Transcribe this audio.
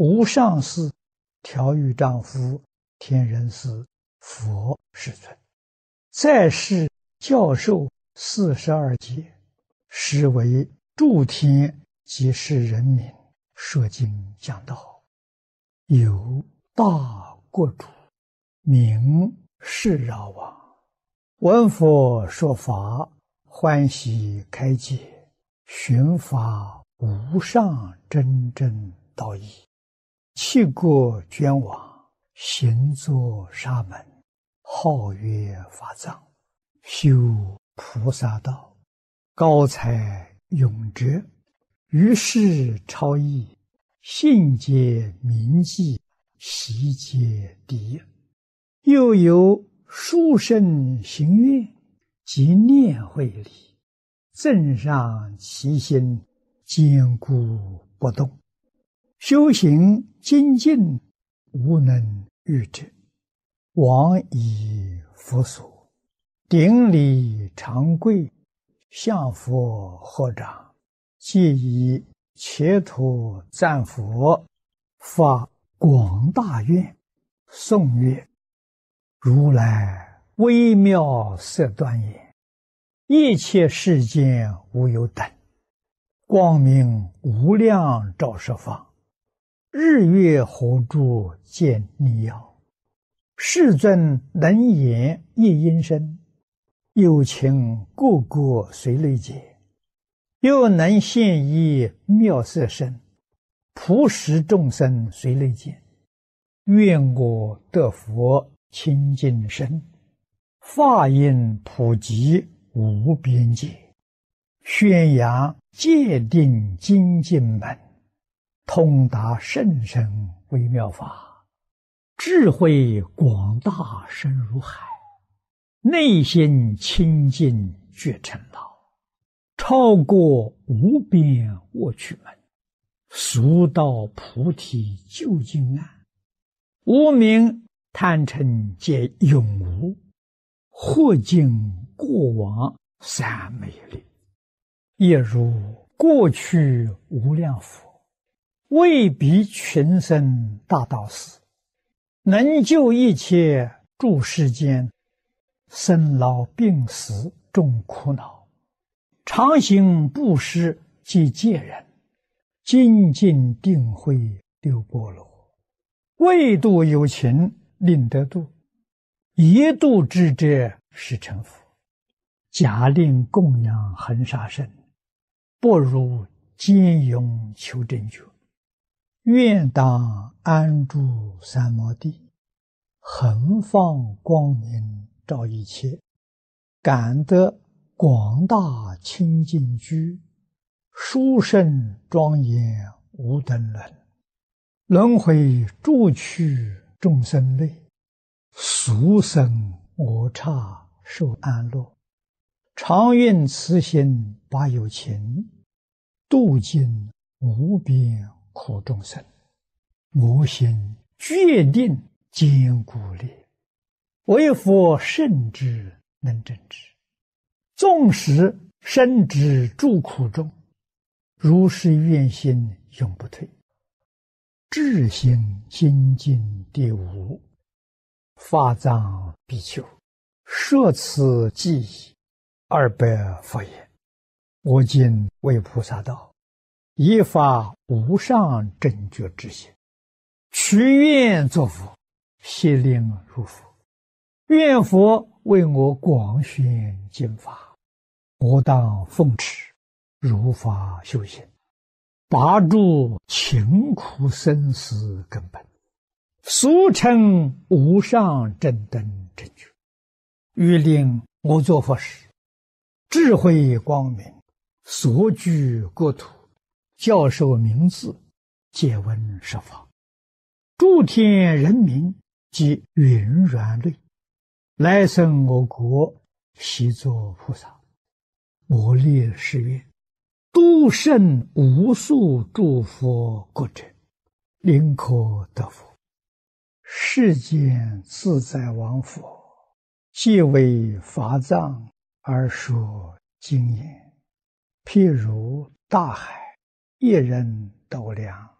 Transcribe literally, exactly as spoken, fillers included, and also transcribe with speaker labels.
Speaker 1: 无上士、调御丈夫、天人师、佛世尊，再是教授四十二节，实为诸天及世人民说经讲道，有大国主，名释饶王，闻佛说法，欢喜开解，寻法无上真正道义，弃国捐往，行作沙门，号曰法藏，修菩萨道，高才永哲，于世超逸，信解明记，习解第一。又有殊胜行愿及念慧理，增上其心，坚固不动，修行精进，无能御之。往以佛所，顶礼长跪，向佛合掌，即以切土赞佛，发广大愿，颂曰：如来微妙色端严，一切世间无有等，光明无量照十方，日月火柱见逆耀，世尊能言一音声，有情个个随类解，又能现一妙色身，普使众生随类见。愿我得佛清净身，法音普及无边界，宣扬戒定精进门，通达甚深微妙法，智慧广大深如海，内心清净觉成老，超过无边卧趣门，速到菩提究竟岸，无明贪嗔皆永无，或尽过往三昧力，亦如过去无量佛，为彼群生大道士，能救一切诸世间生老病死众苦恼，常行布施及戒人，精进定慧六波罗，为度有情令得度，一度之者是成佛。假令供养恒沙身，不如坚勇求真觉。愿当安住三摩地，恒放光明照一切，感得广大清净居，殊胜庄严无等伦，轮回诸趣众生类，俗生我刹受安乐，常愿慈心把有情，度尽无边苦众生。我心决定坚固力，为佛圣之能正之，纵使身之诸苦中，如是愿心永不退。智行精进第五，法藏比丘，摄此记忆二百佛言：我今为菩萨道，以发无上正觉之心，许愿作佛，悉令入佛。愿佛为我广宣经法，我当奉持，如法修行，拔除勤苦生死根本，俗称无上正等正觉。欲令我作佛时，智慧光明，所居国土，教授名字，皆闻十方，诸天人民及云软类，来生我国，悉作菩萨。我立誓愿，度胜无数诸佛国者，临可得佛。世间自在王佛，既为法藏而说经言，譬如大海，一人斗量，